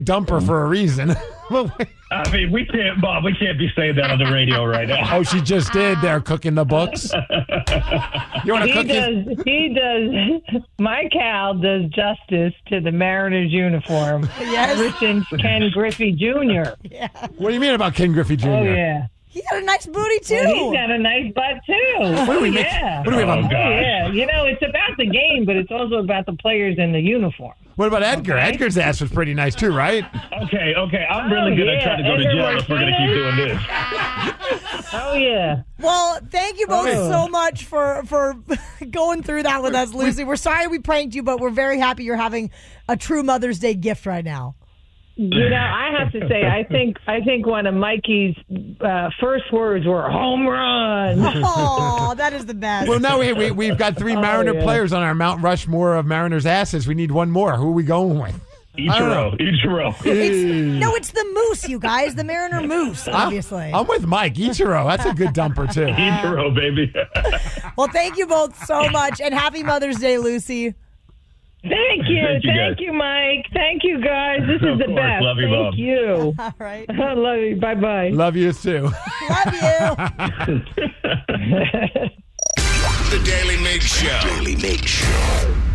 dumper for a reason. I mean, we can't be saying that on the radio right now. Oh, she just did. They're cooking the books. You want to cook He does. My Cal does justice to the Mariners uniform. Ever since Ken Griffey Jr. Yeah. What do you mean about Ken Griffey Jr.? Oh, yeah. He's got a nice booty, too. Well, he's got a nice butt, too. What do we make? Yeah. What do we have? Oh, God. Yeah. You know, it's about the game, but it's also about the players in the uniform. What about Edgar? Okay. Edgar's ass was pretty nice too, right? Okay. I'm really going to try to go to jail if we're going to keep doing this. Oh, yeah. Well, thank you both so much for going through that with us, Lucy. We're sorry we pranked you, but we're very happy you're having a true Mother's Day gift right now. You know, I have to say, I think one of Mikey's first words were home run. Oh, that is the best. Well, now we've got three Mariner players on our Mount Rushmore of Mariners' asses. We need one more. Who are we going with? Ichiro. It's the Moose, you guys. The Mariner Moose, obviously. I'm with Mike. Ichiro. That's a good dumper, too. Ichiro, baby. Well, thank you both so much, and happy Mother's Day, Lucy. Thank you. Thank you, Mike. Thank you, guys. This is the best. Love you, Thank Mom. you. All right. I love you. Bye-bye. Love you, too. Love you. The Daily Mig Show.